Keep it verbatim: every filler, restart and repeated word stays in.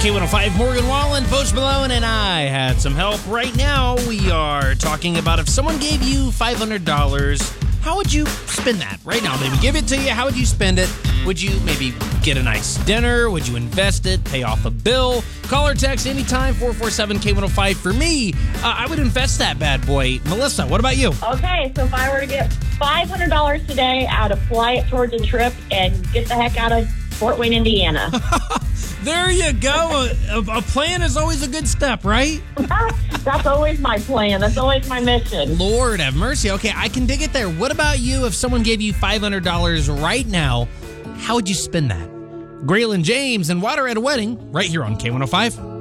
K one oh five, Morgan Wallen, Post Malone, and I had some help. Right now, we are talking about if someone gave you five hundred dollars, how would you spend that? Right now, they would give it to you. How would you spend it? Would you maybe get a nice dinner? Would you invest it? Pay off a bill? Call or text anytime, four four seven K one oh five. For me, uh, I would invest that bad boy. Melissa, what about you? Okay, so if I were to get five hundred dollars today, I'd apply it towards a trip and get the heck out of Fort Wayne, Indiana. There you go. A, a plan is always a good step, right? That's always my plan. That's always my mission. Lord have mercy. Okay, I can dig it there. What about you? If someone gave you five hundred dollars right now, how would you spend that? Graylin James and Water at a Wedding, right here on K one oh five.